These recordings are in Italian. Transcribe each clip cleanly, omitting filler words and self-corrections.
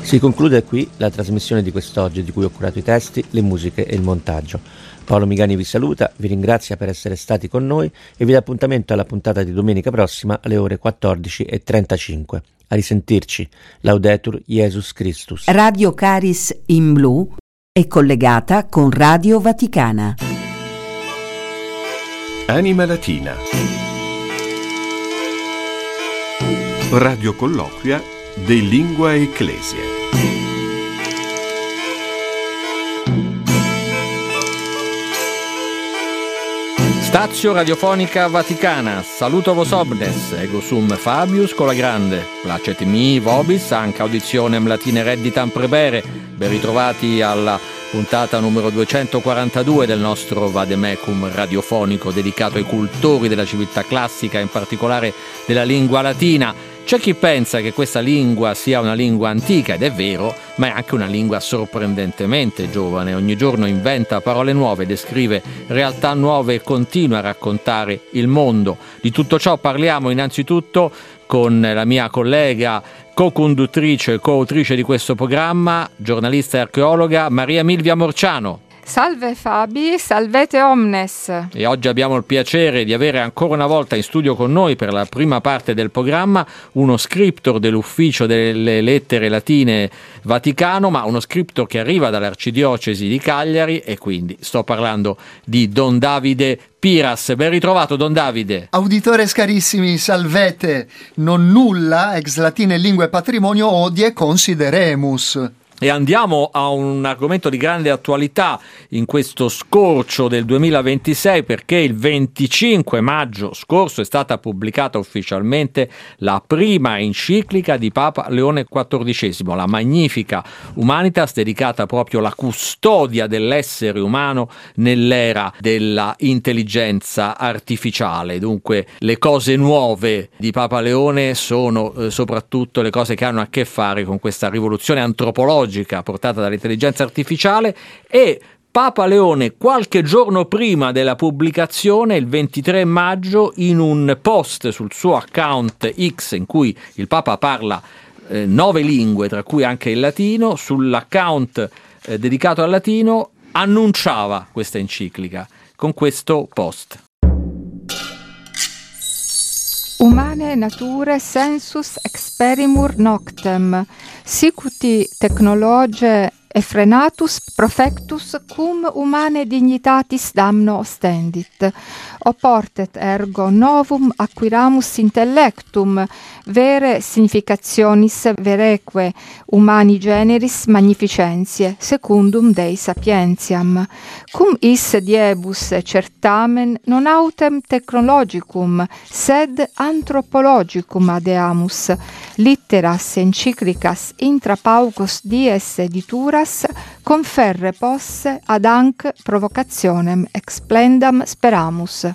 Si conclude qui la trasmissione di quest'oggi, di cui ho curato i testi, le musiche e il montaggio. Paolo Migani vi saluta, vi ringrazia per essere stati con noi e vi dà appuntamento alla puntata di domenica prossima alle ore 14:35. A risentirci. Laudetur Jesus Christus. Radio Caris in Blu è collegata con Radio Vaticana. Anima Latina. Radio colloquia de Lingua Ecclesia. Stazio Radiofonica Vaticana, saluto vos omnes, ego sum Fabius con la grande, placet mi vobis, anche auditionem latine redditam prebere, ben ritrovati alla puntata numero 242 del nostro Vademecum radiofonico dedicato ai cultori della civiltà classica, in particolare della lingua latina. C'è chi pensa che questa lingua sia una lingua antica, ed è vero, ma è anche una lingua sorprendentemente giovane. Ogni giorno inventa parole nuove, descrive realtà nuove e continua a raccontare il mondo. Di tutto ciò parliamo innanzitutto con la mia collega, co-conduttrice e co-autrice di questo programma, giornalista e archeologa Maria Milvia Morciano. Salve Fabi, salvete omnes. E oggi abbiamo il piacere di avere ancora una volta in studio con noi per la prima parte del programma uno scriptor dell'Ufficio delle Lettere Latine Vaticano, ma uno scriptor che arriva dall'Arcidiocesi di Cagliari, e quindi sto parlando di Don Davide Piras. Ben ritrovato Don Davide. Auditores carissimi, salvete. Non nulla ex latine lingue patrimonio odie consideremus. E andiamo a un argomento di grande attualità in questo scorcio del 2026, perché il 25 maggio scorso è stata pubblicata ufficialmente la prima enciclica di Papa Leone XIV, la Magnifica Humanitas, dedicata proprio alla custodia dell'essere umano nell'era della intelligenza artificiale. Dunque le cose nuove di Papa Leone sono soprattutto le cose che hanno a che fare con questa rivoluzione antropologica portata dall'intelligenza artificiale, e Papa Leone qualche giorno prima della pubblicazione, il 23 maggio, in un post sul suo account X in cui il Papa parla 9 lingue, tra cui anche il latino, sull'account dedicato al latino annunciava questa enciclica con questo post. Humane nature sensus experimur noctem, sicuti technologie effrenatus profectus cum humane dignitatis damno ostendit. Oportet ergo novum acquiramus intellectum, vere significationis vereque humani generis magnificentiae, secundum Dei sapientiam. Cum is diebus certamen non autem technologicum, sed anthropologicum adeamus, litteras enciclicas intra paucos dies edituras conferre posse ad anc provocationem explendam speramus.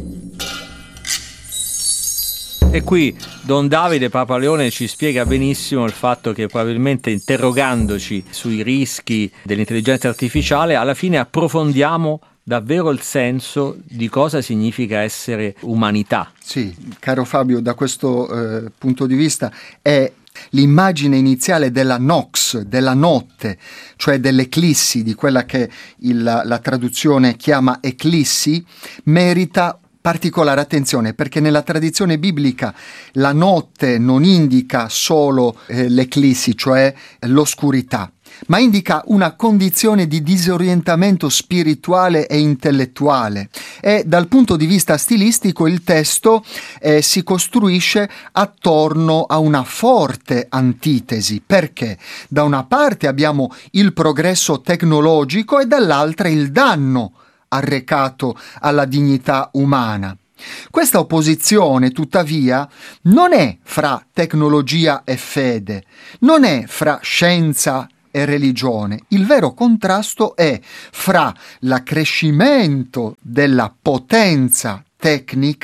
E qui Don Davide Papa Leone ci spiega benissimo il fatto che, probabilmente interrogandoci sui rischi dell'intelligenza artificiale, alla fine approfondiamo davvero il senso di cosa significa essere umanità. Sì, caro Fabio, da questo punto di vista è l'immagine iniziale della nox, della notte, cioè dell'eclissi, di quella che la traduzione chiama eclissi, merita particolare attenzione, perché nella tradizione biblica la notte non indica solo l'eclissi, cioè l'oscurità, ma indica una condizione di disorientamento spirituale e intellettuale. E dal punto di vista stilistico il testo si costruisce attorno a una forte antitesi, perché da una parte abbiamo il progresso tecnologico e dall'altra il danno arrecato alla dignità umana. Questa opposizione, tuttavia, non è fra tecnologia e fede, non è fra scienza e religione. Il vero contrasto è fra l'accrescimento della potenza tecnica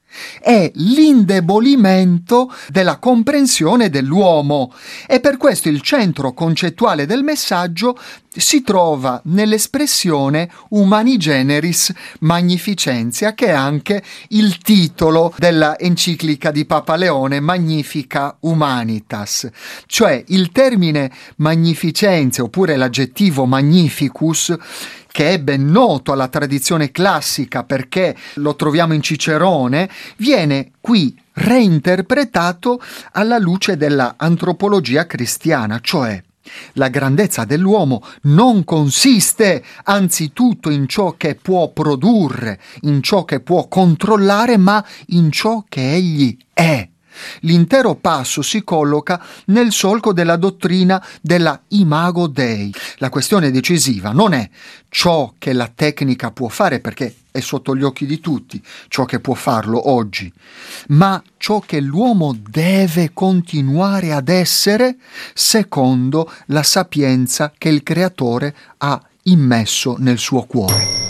è l'indebolimento della comprensione dell'uomo, e per questo il centro concettuale del messaggio si trova nell'espressione Humani Generis Magnificentia, che è anche il titolo della enciclica di Papa Leone, Magnifica Humanitas. Cioè il termine magnificenza, oppure l'aggettivo magnificus, che è ben noto alla tradizione classica perché lo troviamo in Cicerone, viene qui reinterpretato alla luce della antropologia cristiana, cioè la grandezza dell'uomo non consiste anzitutto in ciò che può produrre, in ciò che può controllare, ma in ciò che egli è. L'intero passo si colloca nel solco della dottrina della Imago Dei. La questione decisiva non è ciò che la tecnica può fare, perché è sotto gli occhi di tutti ciò che può farlo oggi, ma ciò che l'uomo deve continuare ad essere secondo la sapienza che il Creatore ha immesso nel suo cuore.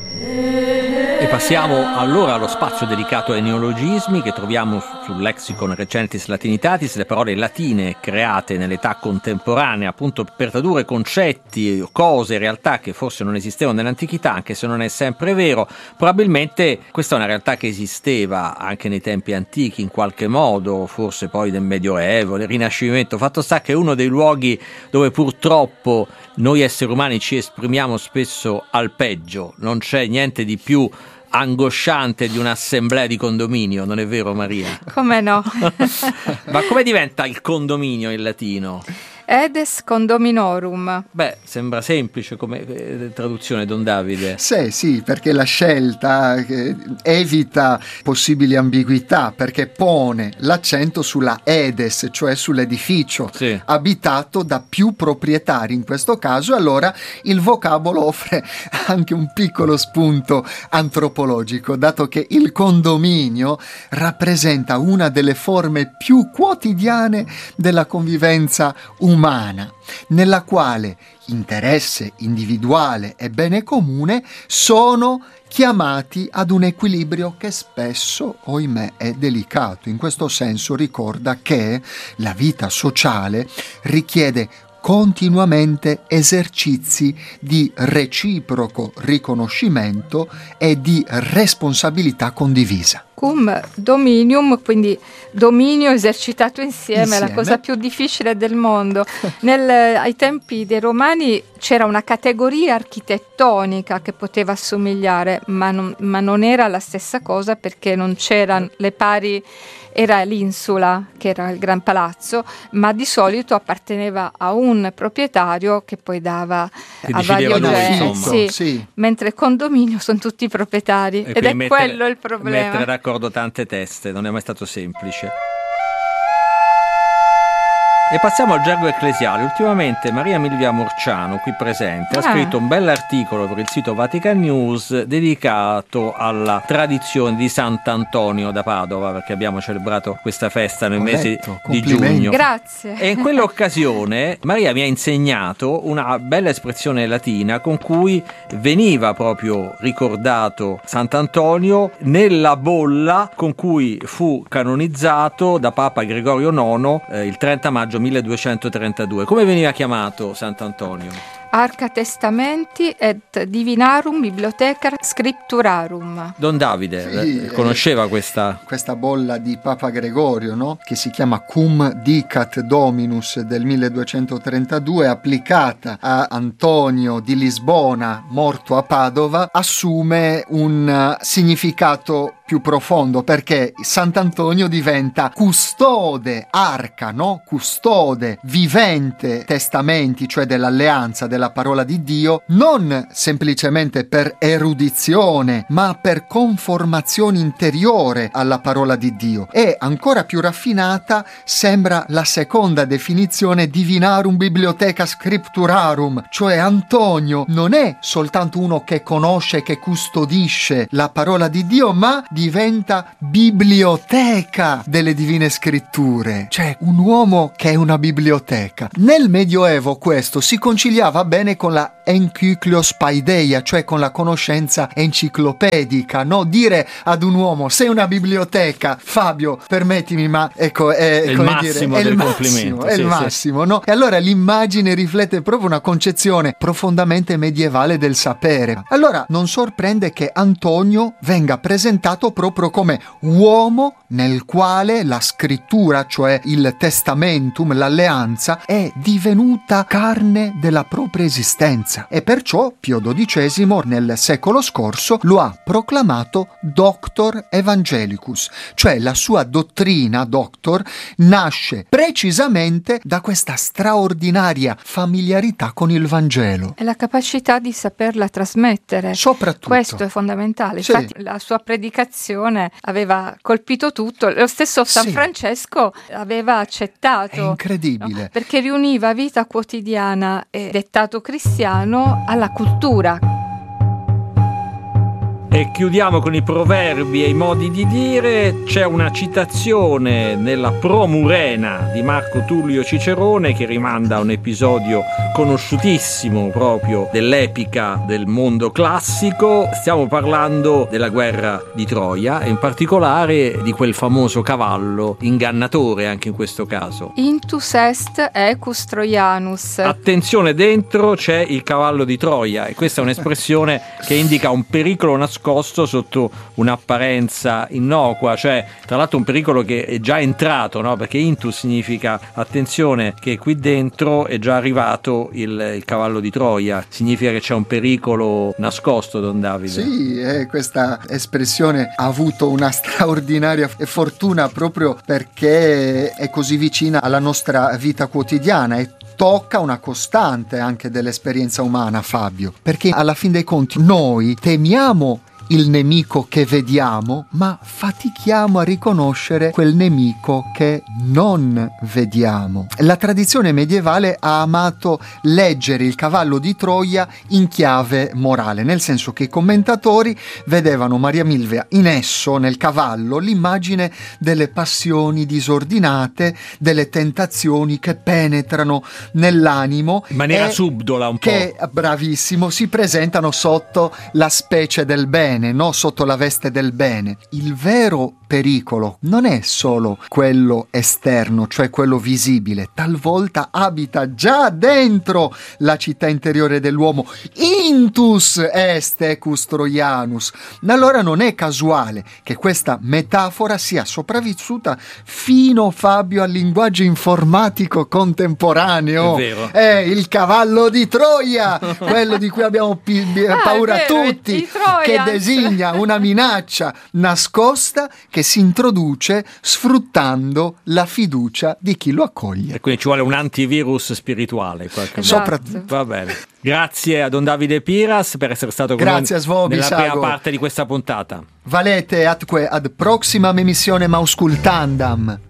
E passiamo allora allo spazio dedicato ai neologismi che troviamo sul Lexicon Recentis Latinitatis, le parole latine create nell'età contemporanea appunto per tradurre concetti, cose, realtà che forse non esistevano nell'antichità, anche se non è sempre vero. Probabilmente questa è una realtà che esisteva anche nei tempi antichi in qualche modo, forse poi nel Medioevo, nel Rinascimento. Fatto sta che è uno dei luoghi dove purtroppo noi esseri umani ci esprimiamo spesso al peggio. Non c'è niente di più angosciante di un'assemblea di condominio, non è vero Maria? Come no? Ma come diventa il condominio in latino? Edes condominorum. Beh, sembra semplice come traduzione, Don Davide. Sì, perché la scelta evita possibili ambiguità, perché pone l'accento sulla edes, cioè sull'edificio, sì, abitato da più proprietari in questo caso. Allora il vocabolo offre anche un piccolo spunto antropologico, dato che il condominio rappresenta una delle forme più quotidiane della convivenza umana, nella quale interesse individuale e bene comune sono chiamati ad un equilibrio che spesso, ohimè, è delicato. In questo senso ricorda che la vita sociale richiede continuamente esercizi di reciproco riconoscimento e di responsabilità condivisa. Cum dominium, quindi dominio esercitato insieme, è la cosa più difficile del mondo. Ai tempi dei Romani c'era una categoria architettonica che poteva assomigliare, ma non era la stessa cosa, perché non c'erano le pari. Era l'insula, che era il Gran Palazzo, ma di solito apparteneva a un proprietario che poi dava a vario genere. Sì. Mentre il condominio sono tutti proprietari, ed è quello il problema. Mettere d'accordo tante teste non è mai stato semplice. E passiamo al gergo ecclesiale. Ultimamente Maria Milvia Murciano, qui presente, ha scritto un bell'articolo per il sito Vatican News dedicato alla tradizione di Sant'Antonio da Padova, perché abbiamo celebrato questa festa nel mese di giugno. Grazie. E in quell'occasione Maria mi ha insegnato una bella espressione latina con cui veniva proprio ricordato Sant'Antonio nella bolla con cui fu canonizzato da Papa Gregorio IX il 30 maggio 1232. Come veniva chiamato Sant'Antonio? Arca Testamenti et Divinarum Bibliotheca Scripturarum. Don Davide conosceva questa bolla di Papa Gregorio, no? Che si chiama Cum Dicat Dominus del 1232, applicata a Antonio di Lisbona, morto a Padova, assume un significato più profondo, perché Sant'Antonio diventa custode, arca, no? Custode vivente testamenti, cioè dell'alleanza, della parola di Dio, non semplicemente per erudizione, ma per conformazione interiore alla parola di Dio. E ancora più raffinata sembra la seconda definizione, Divinarum Bibliotheca Scripturarum, cioè Antonio non è soltanto uno che conosce, che custodisce la parola di Dio, ma diventa biblioteca delle Divine Scritture, cioè un uomo che è una biblioteca. Nel Medioevo questo si conciliava bene con la encyclospaideia, cioè con la conoscenza enciclopedica, no? Dire ad un uomo sei una biblioteca, Fabio, permettimi, ma ecco, è il massimo del complimento. È il massimo, no? E allora l'immagine riflette proprio una concezione profondamente medievale del sapere. Allora non sorprende che Antonio venga presentato proprio come uomo nel quale la scrittura, cioè il testamentum, l'alleanza, è divenuta carne della propria esistenza. E perciò Pio XII nel secolo scorso lo ha proclamato Doctor Evangelicus, cioè la sua dottrina, Doctor, nasce precisamente da questa straordinaria familiarità con il Vangelo. E la capacità di saperla trasmettere. Soprattutto. Questo è fondamentale. Sì. Infatti la sua predicazione aveva colpito tutto. Lo stesso San Francesco aveva accettato. È incredibile. No? Perché riuniva vita quotidiana e dettato cristiano alla cultura. E chiudiamo con i proverbi e i modi di dire. C'è una citazione nella Promurena di Marco Tullio Cicerone che rimanda a un episodio conosciutissimo proprio dell'epica del mondo classico. Stiamo parlando della guerra di Troia e in particolare di quel famoso cavallo ingannatore anche in questo caso. Intus est equus Troianus. Attenzione, dentro c'è il cavallo di Troia, e questa è un'espressione che indica un pericolo nascosto sotto un'apparenza innocua, cioè tra l'altro un pericolo che è già entrato, no? Perché intus significa attenzione che qui dentro è già arrivato il cavallo di Troia, significa che c'è un pericolo nascosto, Don Davide. Sì, questa espressione ha avuto una straordinaria fortuna proprio perché è così vicina alla nostra vita quotidiana e tocca una costante anche dell'esperienza umana, Fabio, perché alla fin dei conti noi temiamo il nemico che vediamo, ma fatichiamo a riconoscere quel nemico che non vediamo. La tradizione medievale ha amato leggere il cavallo di Troia in chiave morale, nel senso che i commentatori vedevano Maria Milvia in esso, nel cavallo, l'immagine delle passioni disordinate, delle tentazioni che penetrano nell'animo in maniera subdola un po'. Che, bravissimo, si presentano sotto la specie del bene, no? Sotto la veste del bene. Il vero pericolo non è solo quello esterno, cioè quello visibile, talvolta abita già dentro la città interiore dell'uomo. Intus est equus Troianus. Allora non è casuale che questa metafora sia sopravvissuta fino, Fabio, al linguaggio informatico contemporaneo. È vero. È il cavallo di Troia, quello di cui abbiamo paura tutti, che designa una minaccia nascosta che si introduce sfruttando la fiducia di chi lo accoglie. E quindi ci vuole un antivirus spirituale in qualche modo. Soprattutto. Va bene. Grazie a Don Davide Piras per essere stato con noi nella prima parte di questa puntata. Valete atque ad proximam emissionem auscultandam.